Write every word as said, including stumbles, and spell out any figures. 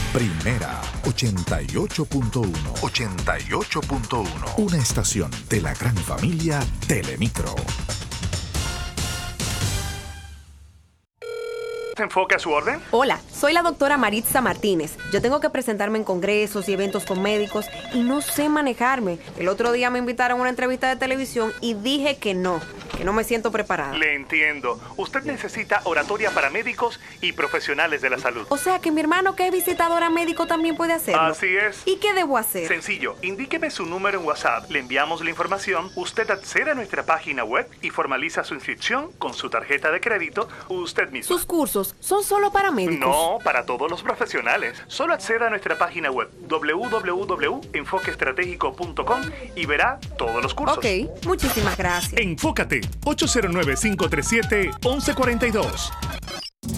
Primera ochenta y ocho punto uno. ochenta y ocho punto uno. Una estación de la gran familia Telemicro. ¿Enfoque a su orden? Hola, soy la doctora Maritza Martínez. Yo tengo que presentarme en congresos y eventos con médicos y no sé manejarme. El otro día me invitaron a una entrevista de televisión y dije que no, que no me siento preparada. Le entiendo. Usted necesita oratoria para médicos y profesionales de la salud. O sea que mi hermano, que es visitadora médico, también puede hacerlo. Así es. ¿Y qué debo hacer? Sencillo. Indíqueme su número en WhatsApp. Le enviamos la información. Usted accede a nuestra página web y formaliza su inscripción con su tarjeta de crédito usted mismo. ¿Sus cursos son solo para médicos? No, para todos los profesionales. Solo acceda a nuestra página web doble u doble u doble u punto enfoque estratégico punto com y verá todos los cursos. Ok, muchísimas gracias. Enfócate, ocho cero nueve, cinco tres siete, uno uno cuatro dos.